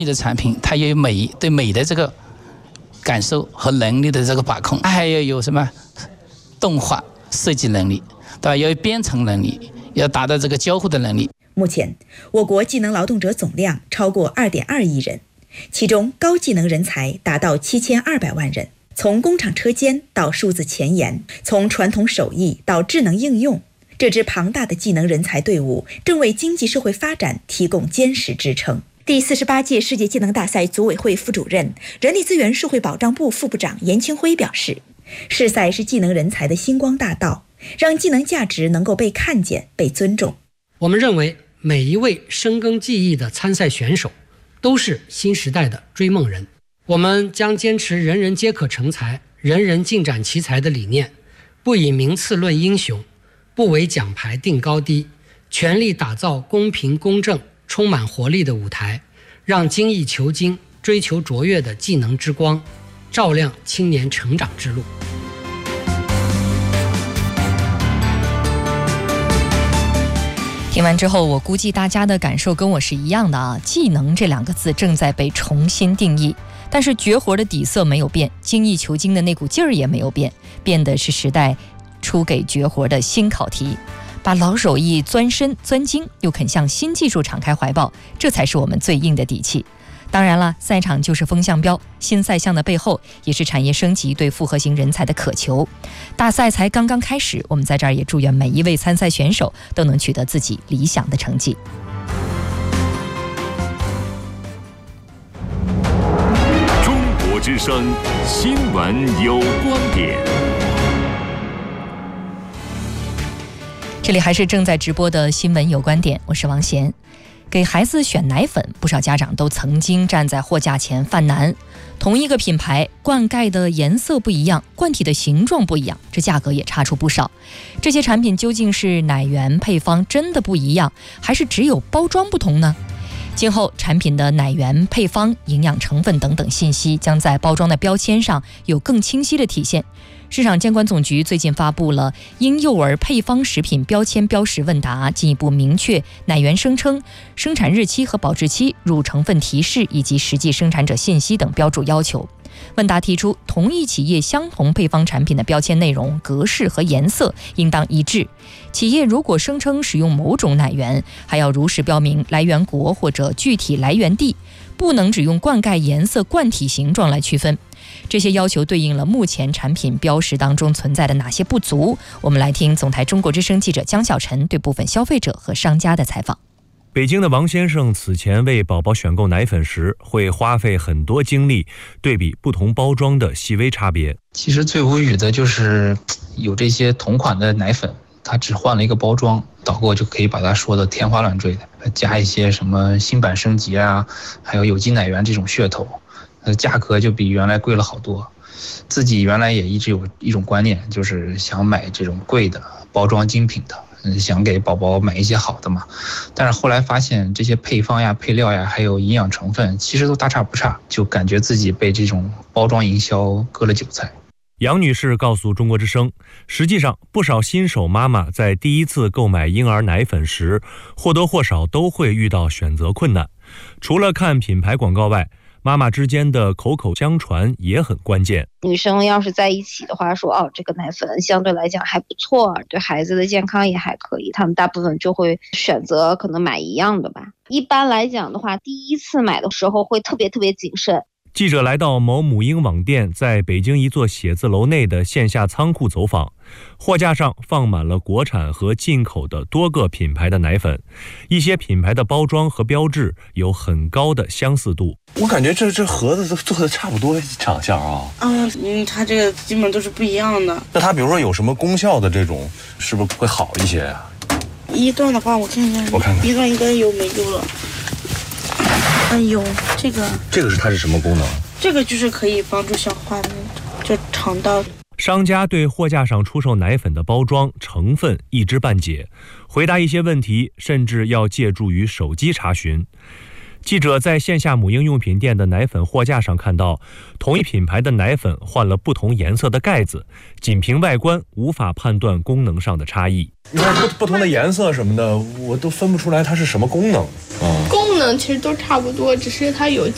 的产品它也有对美的这个感受和能力的这个把控，还要有什么动画设计能力，对吧？要有编程能力，要达到这个交互的能力。 目前，我国技能劳动者总量超过2.2亿人，其中高技能人才达到7200万人。从工厂车间到数字前沿，从传统手艺到智能应用，这支庞大的技能人才队伍正为经济社会发展提供坚实支撑。第48届世界技能大赛组委会副主任、人力资源社会保障部副部长严清辉表示，世赛是技能人才的星光大道，让技能价值能够被看见、被尊重。 我们认为，每一位深耕技艺的参赛选手都是新时代的追梦人。我们将坚持人人皆可成才、人人尽展奇才的理念，不以名次论英雄，不为奖牌定高低，全力打造公平公正、充满活力的舞台，让精益求精、追求卓越的技能之光照亮青年成长之路。 听完之后，我估计大家的感受跟我是一样的啊。技能这2个字正在被重新定义，但是绝活的底色没有变，精益求精的那股劲儿也没有变，变的是时代出给绝活的新考题。把老手艺钻深钻精，又肯向新技术敞开怀抱，这才是我们最硬的底气。当然了，赛场就是风向标，新赛项的背后也是产业升级对复合型人才的渴求。大赛才刚刚开始，我们在这儿也祝愿每一位参赛选手都能取得自己理想的成绩。 中国之声新闻有观点。 这里还是正在直播的新闻有观点，我是王贤。给孩子选奶粉，不少家长都曾经站在货架前犯难。同一个品牌，灌溉的颜色不一样，灌体的形状不一样，这价格也差出不少。这些产品究竟是奶源配方真的不一样，还是只有包装不同呢？今后产品的奶源配方、营养成分等等信息将在包装的标签上有更清晰的体现。市场监管总局最近发布了婴幼儿配方食品标签标识问答，进一步明确奶源声称、生产日期和保质期、乳成分提示以及实际生产者信息等标注要求。问答提出，同一企业相同配方产品的标签内容、格式和颜色应当一致。企业如果声称使用某种奶源，还要如实标明来源国或者具体来源地，不能只用灌溉颜色、灌体形状来区分。这些要求对应了目前产品标识当中存在的哪些不足？我们来听总台中国之声记者江小晨对部分消费者和商家的采访。 北京的王先生此前为宝宝选购奶粉时，会花费很多精力对比不同包装的细微差别。 其实最无语的就是有这些同款的奶粉，它只换了一个包装，导购就可以把它说的天花乱坠的，加一些什么新版升级啊，还有有机奶源这种噱头，价格就比原来贵了好多。自己原来也一直有一种观念，就是想买这种贵的包装精品的，想给宝宝买一些好的嘛。但是后来发现这些配方呀、配料呀，还有营养成分，其实都大差不差，就感觉自己被这种包装营销割了韭菜。 杨女士告诉中国之声，实际上不少新手妈妈在第一次购买婴儿奶粉时，或多或少都会遇到选择困难。除了看品牌广告外，妈妈之间的口口相传也很关键。 女生要是在一起的话，说这个奶粉相对来讲还不错，对孩子的健康也还可以，他们大部分就会选择可能买一样的吧。一般来讲的话，第一次买的时候会特别谨慎。 记者来到某母婴网店在北京一座写字楼内的线下仓库走访，货架上放满了国产和进口的多个品牌的奶粉，一些品牌的包装和标志有很高的相似度。 我感觉这盒子都做的差不多长相啊。 它这个基本都是不一样的。 那它比如说有什么功效的这种，是不是会好一些呀？ 一段的话，我看看，一段应该有没有了。有这个它是什么功能？ 这个就是可以帮助消化的那种，就肠道。 商家对货架上出售奶粉的包装成分一知半解，回答一些问题甚至要借助于手机查询。记者在线下母婴用品店的奶粉货架上看到，同一品牌的奶粉换了不同颜色的盖子，仅凭外观无法判断功能上的差异。 你看不同的颜色什么的，我都分不出来它是什么功能。 功能其实都差不多，只是它有